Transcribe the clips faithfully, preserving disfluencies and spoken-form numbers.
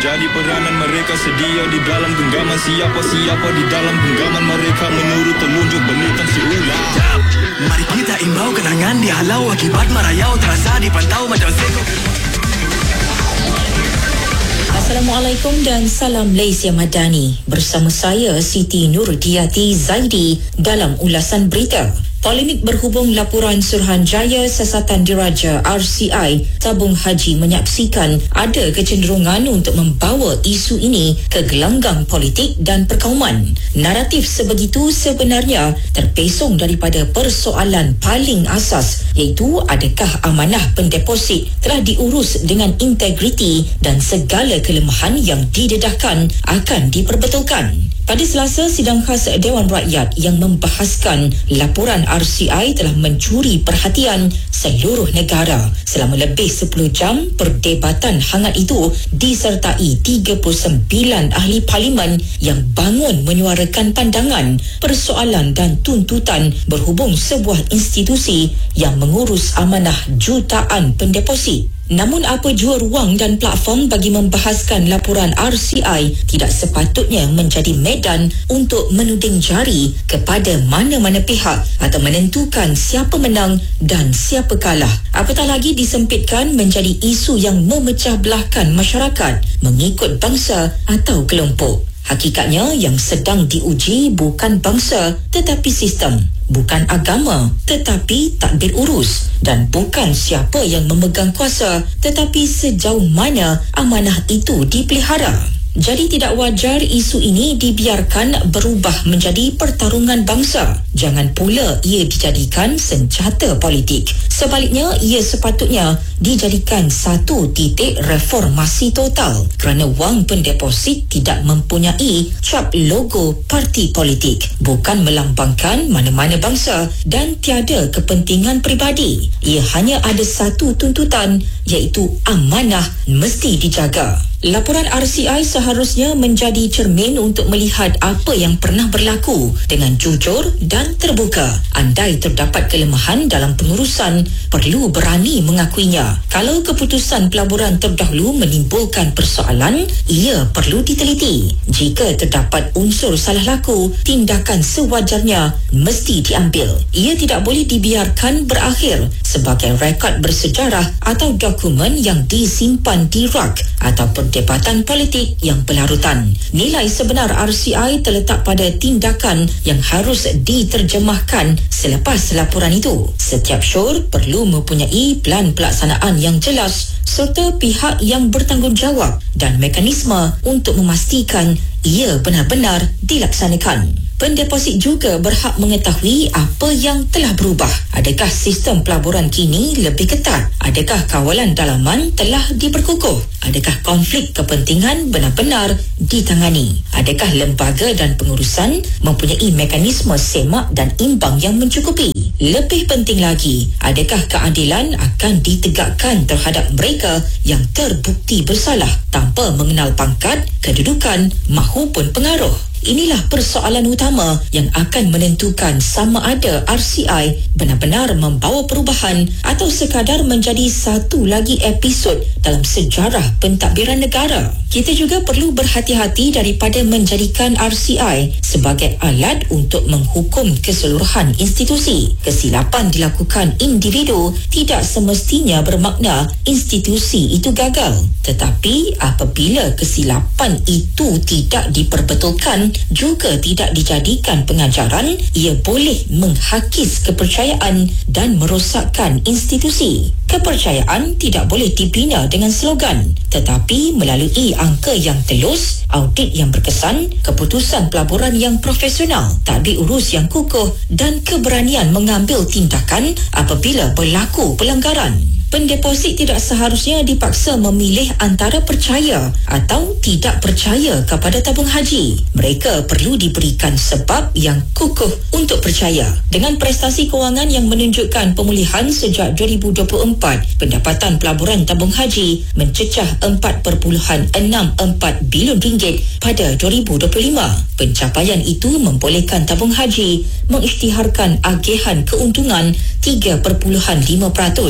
menjadi peranan mereka, sedia di dalam genggaman. Siapa-siapa di dalam genggaman mereka menurut telunjuk belitan si ular. Mari kita imbau kenangan dihalau akibat merayau, terasa dipantau macam seko. Assalamualaikum dan salam Malaysia Madani. Bersama saya Siti Nurdiati Zaidi dalam ulasan berita. Polemik berhubung laporan Suruhanjaya Siasatan Diraja R C I tabung haji menyaksikan ada kecenderungan untuk membawa isu ini ke gelanggang politik dan perkauman. Naratif sebegitu sebenarnya terpesong daripada persoalan paling asas, iaitu adakah amanah pendeposit telah diurus dengan integriti dan segala kelemahan yang didedahkan akan diperbetulkan. Pada Selasa, sidang khas Dewan Rakyat yang membahaskan laporan R C I telah mencuri perhatian seluruh negara. Selama lebih sepuluh jam, perdebatan hangat itu disertai tiga puluh sembilan ahli parlimen yang bangun menyuarakan pandangan, persoalan dan tuntutan berhubung sebuah institusi yang mengurus amanah jutaan pendeposit. Namun apa jua ruang dan platform bagi membahaskan laporan R C I tidak sepatutnya menjadi medan untuk menuding jari kepada mana-mana pihak atau menentukan siapa menang dan siapa kalah. Apatah lagi disempitkan menjadi isu yang memecah belahkan masyarakat mengikut bangsa atau kelompok. Hakikatnya yang sedang diuji bukan bangsa tetapi sistem, bukan agama tetapi tadbir urus, dan bukan siapa yang memegang kuasa tetapi sejauh mana amanah itu dipelihara. Jadi tidak wajar isu ini dibiarkan berubah menjadi pertarungan bangsa. Jangan pula ia dijadikan senjata politik. Sebaliknya, ia sepatutnya dijadikan satu titik reformasi total kerana wang pendeposit tidak mempunyai cap logo parti politik, bukan melambangkan mana-mana bangsa dan tiada kepentingan peribadi. Ia hanya ada satu tuntutan, iaitu amanah mesti dijaga. Laporan R C I seharusnya menjadi cermin untuk melihat apa yang pernah berlaku dengan jujur dan terbuka. Andai terdapat kelemahan dalam pengurusan, perlu berani mengakuinya. Kalau keputusan pelaburan terdahulu menimbulkan persoalan, ia perlu diteliti. Jika terdapat unsur salah laku, tindakan sewajarnya mesti diambil. Ia tidak boleh dibiarkan berakhir sebagai rekod bersejarah atau dokumen yang disimpan di rak atau perdebatan politik yang berlarutan. Nilai sebenar R C I terletak pada tindakan yang harus diterjemahkan selepas laporan itu. Setiap syur perlu mempunyai plan pelaksanaan yang jelas serta pihak yang bertanggungjawab dan mekanisme untuk memastikan ia benar-benar dilaksanakan. Pendeposit juga berhak mengetahui apa yang telah berubah. Adakah sistem pelaburan kini lebih ketat? Adakah kawalan dalaman telah diperkukuh? Adakah konflik kepentingan benar-benar ditangani? Adakah lembaga dan pengurusan mempunyai mekanisme semak dan imbang yang mencukupi? Lebih penting lagi, adakah keadilan akan ditegakkan terhadap mereka yang terbukti bersalah tanpa mengenal pangkat, kedudukan mahupun pengaruh? Inilah persoalan utama yang akan menentukan sama ada R C I benar-benar membawa perubahan atau sekadar menjadi satu lagi episod dalam sejarah pentadbiran negara. Kita juga perlu berhati-hati daripada menjadikan R C I sebagai alat untuk menghukum keseluruhan institusi. Kesilapan dilakukan individu tidak semestinya bermakna institusi itu gagal. Tetapi apabila kesilapan itu tidak diperbetulkan, juga tidak dijadikan pengajaran, ia boleh menghakis kepercayaan dan merosakkan institusi. Kepercayaan tidak boleh dibina dengan slogan, tetapi melalui angka yang telus, audit yang berkesan, keputusan pelaburan yang profesional, tadbir urus yang kukuh dan keberanian mengambil tindakan apabila berlaku pelanggaran. Pendeposit tidak seharusnya dipaksa memilih antara percaya atau tidak percaya kepada tabung haji. Mereka perlu diberikan sebab yang kukuh untuk percaya. Dengan prestasi kewangan yang menunjukkan pemulihan sejak dua ribu dua puluh empat, pendapatan pelaburan tabung haji mencecah empat perpuluhan enam empat bilion ringgit pada dua ribu dua puluh lima. Pencapaian itu membolehkan tabung haji mengisytiharkan agihan keuntungan tiga perpuluhan lima peratus.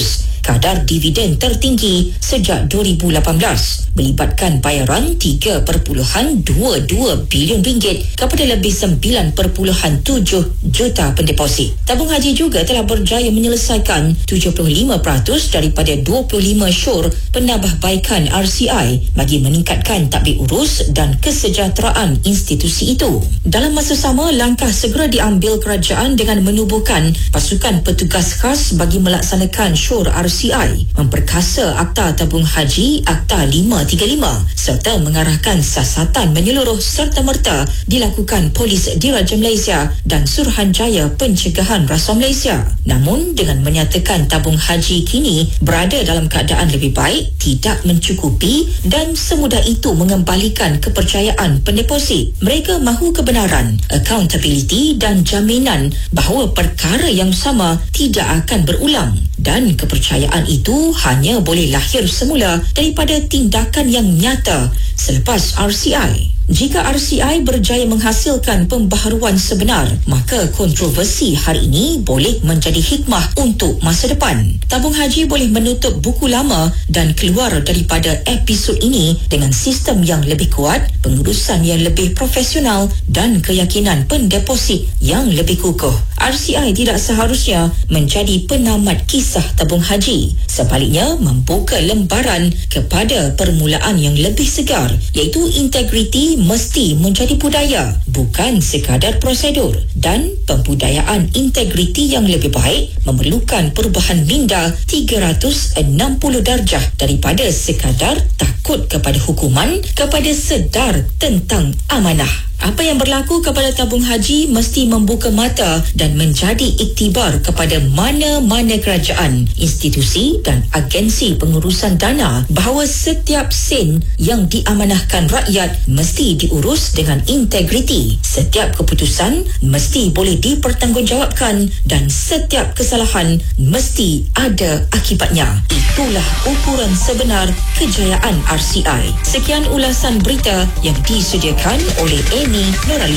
kadar dividen tertinggi sejak dua ribu lapan belas, melibatkan bayaran tiga perpuluhan dua dua bilion ringgit kepada lebih sembilan perpuluhan tujuh juta pendeposit. Tabung haji juga telah berjaya menyelesaikan tujuh puluh lima peratus daripada dua puluh lima syur penambahbaikan R C I bagi meningkatkan tadbir urus dan kesejahteraan institusi itu. Dalam masa sama, langkah segera diambil kerajaan dengan menubuhkan pasukan petugas khas bagi melaksanakan syur R C I, memperkasa Akta Tabung Haji Akta lima tiga lima serta mengarahkan siasatan menyeluruh serta-merta dilakukan Polis Diraja Malaysia dan Suruhanjaya Pencegahan Rasuah Malaysia. Namun, dengan menyatakan tabung haji kini berada dalam keadaan lebih baik, tidak mencukupi dan semudah itu mengembalikan kepercayaan pendeposit. Mereka mahu kebenaran, accountability dan jaminan bahawa perkara yang sama tidak akan berulang, dan kepercayaan itu hanya boleh lahir semula daripada tindakan yang nyata selepas R C I. Jika R C I berjaya menghasilkan pembaharuan sebenar, maka kontroversi hari ini boleh menjadi hikmah untuk masa depan. Tabung haji boleh menutup buku lama dan keluar daripada episod ini dengan sistem yang lebih kuat, pengurusan yang lebih profesional dan keyakinan pendeposit yang lebih kukuh. R C I tidak seharusnya menjadi penamat kisah tabung haji. Sebaliknya, membuka lembaran kepada permulaan yang lebih segar, iaitu integriti mesti menjadi budaya, bukan sekadar prosedur, dan pembudayaan integriti yang lebih baik memerlukan perubahan minda tiga ratus enam puluh darjah daripada sekadar takut kepada hukuman kepada sedar tentang amanah. Apa yang berlaku kepada tabung haji mesti membuka mata dan menjadi iktibar kepada mana-mana kerajaan, institusi dan agensi pengurusan dana bahawa setiap sen yang diamanahkan rakyat mesti diurus dengan integriti. Setiap keputusan mesti boleh dipertanggungjawabkan dan setiap kesalahan mesti ada akibatnya. Itulah ukuran sebenar kejayaan R C I. Sekian ulasan berita yang disediakan oleh Amy Nurali.